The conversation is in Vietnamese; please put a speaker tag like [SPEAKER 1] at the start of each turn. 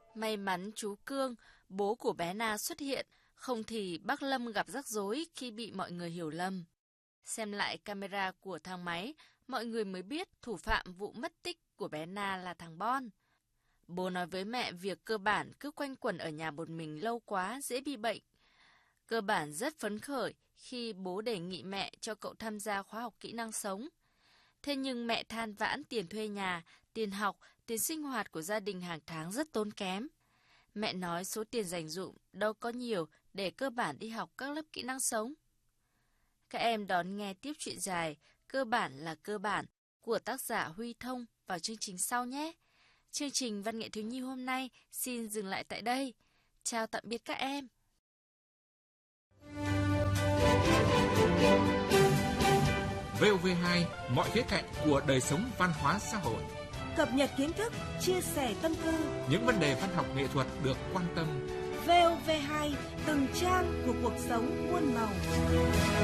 [SPEAKER 1] May mắn chú Cương, bố của bé Na xuất hiện, không thì bác Lâm gặp rắc rối khi bị mọi người hiểu lầm. Xem lại camera của thang máy, mọi người mới biết thủ phạm vụ mất tích của bé Na là thằng Bon. Bố nói với mẹ việc cơ bản cứ quanh quẩn ở nhà một mình lâu quá dễ bị bệnh. Cơ bản rất phấn khởi khi bố đề nghị mẹ cho cậu tham gia khóa học kỹ năng sống. Thế nhưng mẹ than vãn tiền thuê nhà, tiền học, tiền sinh hoạt của gia đình hàng tháng rất tốn kém. Mẹ nói số tiền dành dụm đâu có nhiều để cơ bản đi học các lớp kỹ năng sống. Các em đón nghe tiếp chuyện dài, cơ bản là cơ bản, của tác giả Huy Thông vào chương trình sau nhé. Chương trình Văn nghệ thiếu nhi hôm nay xin dừng lại tại đây. Chào tạm biệt các em.
[SPEAKER 2] VOV2, mọi khía cạnh của đời sống văn hóa xã hội.
[SPEAKER 3] Cập nhật kiến thức, chia sẻ tâm tư.
[SPEAKER 2] Những vấn đề văn học nghệ thuật được quan tâm.
[SPEAKER 3] VOV2, từng trang của cuộc sống muôn màu.